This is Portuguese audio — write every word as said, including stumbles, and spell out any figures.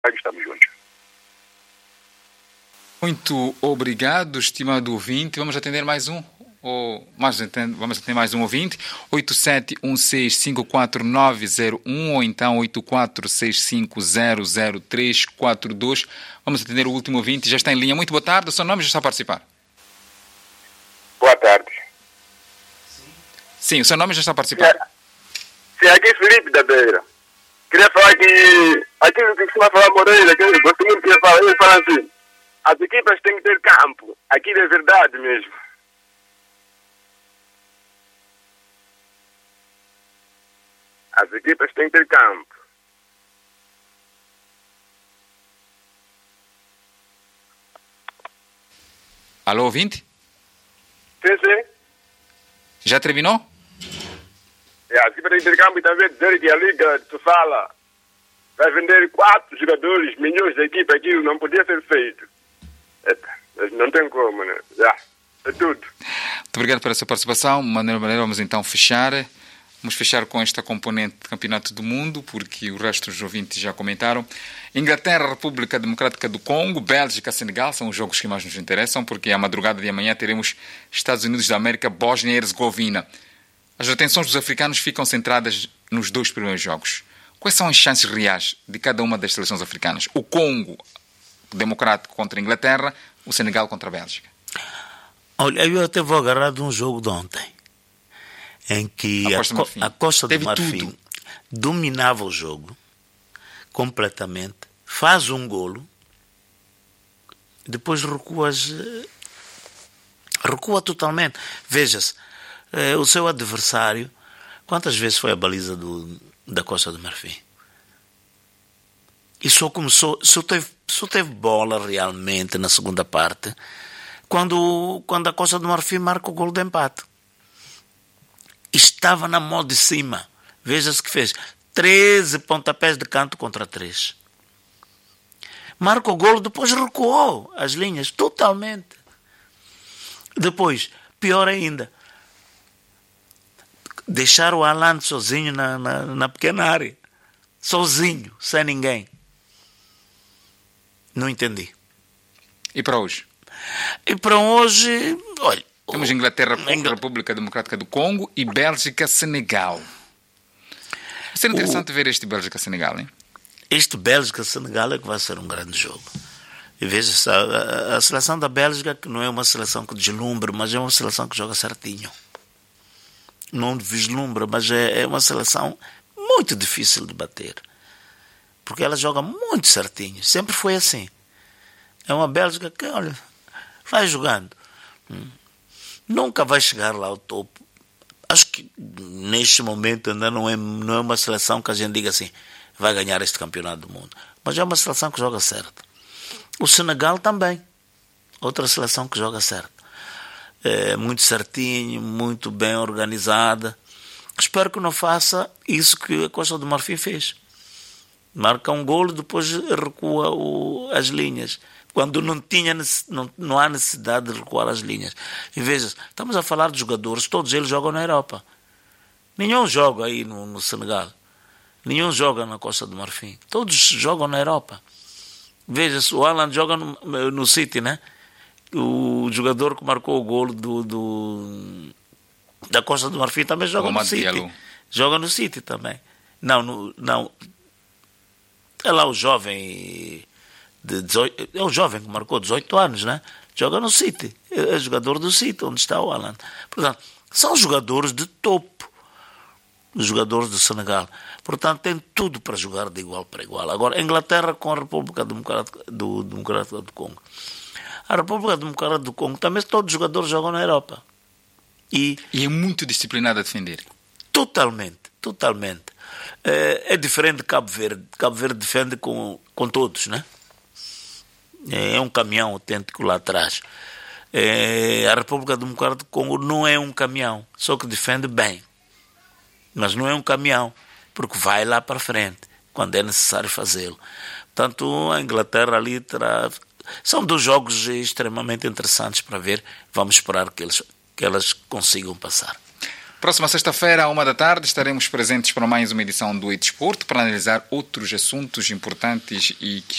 estamos juntos. Muito obrigado, estimado ouvinte. Vamos atender mais um? Ou mais, vamos atender mais um ouvinte? oito sete um seis cinco quatro nove zero um ou então oito quatro seis cinco zero zero três quatro dois. Vamos atender o último ouvinte. Já está em linha. Muito boa tarde. O seu nome já está a participar. Boa tarde. Sim, o seu nome já está a participar. Sim, aqui é Felipe da Beira. Queria falar que aquilo que costuma falar Moreira, que eu gosto muito de falar, ele fala assim, as equipas têm que ter campo. Aquilo é verdade mesmo. As equipas têm que ter campo. Alô, ouvinte? Sim, sim. Já terminou? É, as equipas têm que ter campo e também dizer que a Liga de Sofala vai vender quatro jogadores, milhões de equipa, aquilo não podia ser feito. É, não tem como, né? Já, é tudo. Muito obrigado pela sua participação. De maneira maneira, vamos então fechar. Vamos fechar com esta componente do Campeonato do Mundo, porque o resto dos ouvintes já comentaram. Inglaterra, República Democrática do Congo, Bélgica, Senegal, são os jogos que mais nos interessam, porque à madrugada de amanhã teremos Estados Unidos da América, Bósnia e Herzegovina. As atenções dos africanos ficam centradas nos dois primeiros jogos. Quais são as chances reais de cada uma das seleções africanas? O Congo Democrático contra a Inglaterra, o Senegal contra a Bélgica. Olha, eu até vou agarrar de um jogo de ontem, em que a Costa, a, a Costa do Marfim dominava o jogo completamente, faz um golo, depois recua, recua totalmente. Veja-se, eh, o seu adversário, quantas vezes foi a baliza do, da Costa do Marfim? E só começou, só teve, só teve bola realmente na segunda parte, quando, quando a Costa do Marfim marca o golo de empate. Estava na mão de cima. Veja-se que fez treze pontapés de canto contra três. Marca o golo, depois recuou as linhas totalmente. Depois, pior ainda, deixar o Haaland sozinho na, na, na pequena área. Sozinho, sem ninguém. Não entendi. E para hoje? E para hoje, olha... Temos Inglaterra, Ingl... República Democrática do Congo e Bélgica, Senegal. Vai ser interessante o... ver este Bélgica-Senegal, hein? Este Bélgica-Senegal é que vai ser um grande jogo. E veja, a, a seleção da Bélgica, que não é uma seleção que deslumbra, mas é uma seleção que joga certinho. Não vislumbra, mas é, é uma seleção muito difícil de bater. Porque ela joga muito certinho. Sempre foi assim. É uma Bélgica que, olha, vai jogando. Hum. Nunca vai chegar lá ao topo. Acho que neste momento ainda não é, não é uma seleção que a gente diga assim, vai ganhar este campeonato do mundo. Mas é uma seleção que joga certo. O Senegal também. Outra seleção que joga certo. É muito certinho, muito bem organizada. Espero que não faça isso que a Costa do Marfim fez. Marca um golo, depois recua o, as linhas. Quando não, tinha, não, não há necessidade de recuar as linhas. E veja, estamos a falar de jogadores, todos eles jogam na Europa. Nenhum joga aí no, no Senegal. Nenhum joga na Costa do Marfim. Todos jogam na Europa. Veja-se, o Haaland joga no, no City, né? O jogador que marcou o golo do, do, da Costa do Marfim também joga o no City. Diallo. Joga no City também. Não, no, não. É lá o jovem... De dezoito, é o jovem que marcou dezoito anos, né? Joga no City, é jogador do City, onde está o Haaland. Portanto, são jogadores de topo, os jogadores do Senegal. Portanto, tem tudo para jogar de igual para igual. Agora, a Inglaterra com a República Democrática do, Democrática do Congo. A República Democrática do Congo também todos os jogadores jogam na Europa. E, e é muito disciplinado a defender. Totalmente, totalmente. É, é diferente de Cabo Verde. Cabo Verde defende com, com todos, né? É um caminhão autêntico lá atrás. É, a República Democrática do Congo não é um caminhão, só que defende bem. Mas não é um caminhão, porque vai lá para frente, quando é necessário fazê-lo. Portanto, a Inglaterra ali terá... São dois jogos extremamente interessantes para ver. Vamos esperar que, eles, que elas consigam passar. Próxima sexta-feira, à uma da tarde, estaremos presentes para mais uma edição do E Desporto para analisar outros assuntos importantes e que